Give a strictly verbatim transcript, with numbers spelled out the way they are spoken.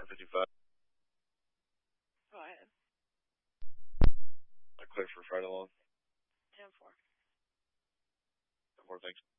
fifty-five. Go ahead. I clear for Friday long. ten four. ten four, thanks.